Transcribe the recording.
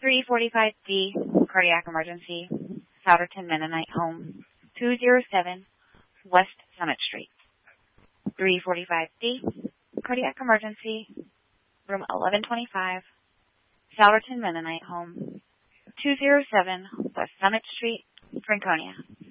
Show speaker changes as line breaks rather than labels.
345D, cardiac emergency, Souderton Mennonite Home, 207 West Summit Street. 345D, cardiac emergency, room 1125, Souderton Mennonite Home, 207 West Summit Street, Franconia.